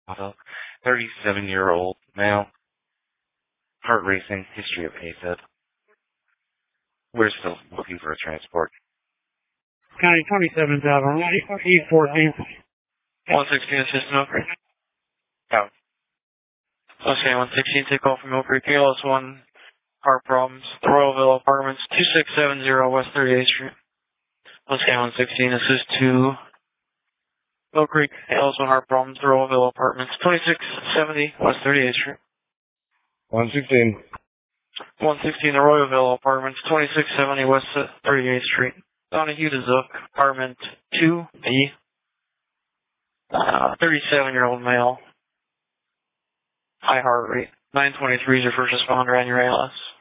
Auto, 37-year-old male, heart racing, history of AFib. We're still looking for a transport. County 27,000, 814. 116 assistant Oak. Out. Okay, 116, take off from Oak Creek. ALS1, heart problems. Royalville Apartments, 2670 West 38th Street. Okay, 116, assist to Oak Creek. ALS1, heart problems. Royalville Apartments, 2670 West 38th Street. 116. 116, the Royalville Apartments, 2670 West 38th Street. Donahue to Zook, apartment 2B. 37-year-old male. High heart rate. 923 is your first responder and your ALS.